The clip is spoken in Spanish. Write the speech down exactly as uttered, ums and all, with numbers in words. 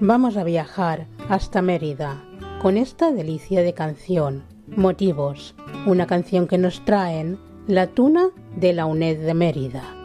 Vamos a viajar hasta Mérida con esta delicia de canción, Motivos, una canción que nos traen la Tuna de la UNED de Mérida.